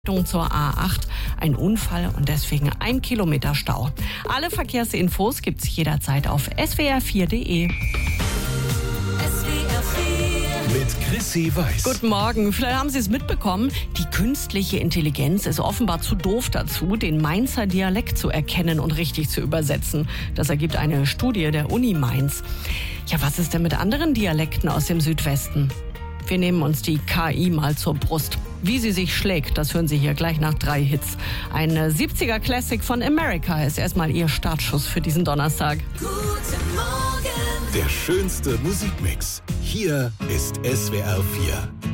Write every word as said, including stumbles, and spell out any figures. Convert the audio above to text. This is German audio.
Zur A acht. Ein Unfall und deswegen ein Kilometer Stau. Alle Verkehrsinfos gibt's jederzeit auf s w r vier punkt d e. Mit Chrissy Weiß. Guten Morgen. Vielleicht haben Sie es mitbekommen. Die künstliche Intelligenz ist offenbar zu doof dazu, den Mainzer Dialekt zu erkennen und richtig zu übersetzen. Das ergibt eine Studie der Uni Mainz. Ja, was ist denn mit anderen Dialekten aus dem Südwesten? Wir nehmen uns die K I mal zur Brust. Wie sie sich schlägt, das hören Sie hier gleich nach drei Hits. Ein siebziger Classic von America ist erstmal Ihr Startschuss für diesen Donnerstag. Guten Morgen. Der schönste Musikmix. Hier ist S W R vier.